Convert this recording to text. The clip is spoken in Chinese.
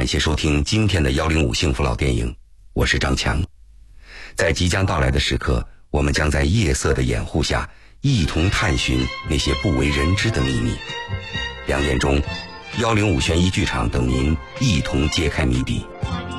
感谢收听今天的105幸福老电影，我是张强。在即将到来的时刻，我们将在夜色的掩护下一同探寻那些不为人知的秘密。2点钟，105悬疑剧场等您一同揭开谜底。